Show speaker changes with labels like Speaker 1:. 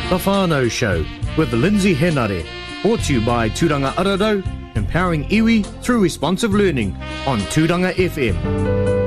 Speaker 1: The Whānau Show with Lindsay Henare, brought to you by Tūranga Ararau, empowering iwi through responsive learning on Tūranga FM.